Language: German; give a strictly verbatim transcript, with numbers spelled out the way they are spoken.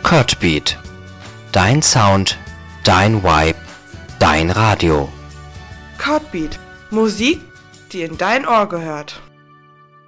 Codbeat. Dein Sound, dein Vibe, dein Radio. Codbeat. Musik, die in dein Ohr gehört.